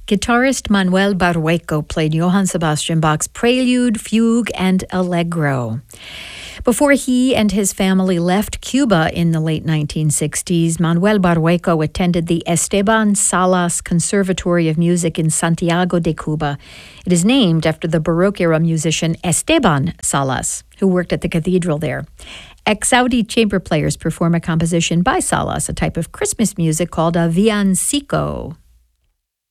Guitarist Manuel Barrueco played Johann Sebastian Bach's Prelude, Fugue, and Allegro. Before he and his family left Cuba in the late 1960s, Manuel Barrueco attended the Esteban Salas Conservatory of Music in Santiago de Cuba. It is named after the Baroque-era musician Esteban Salas, who worked at the cathedral there. Ex-Saudi chamber players perform a composition by Salas, a type of Christmas music called a villancico.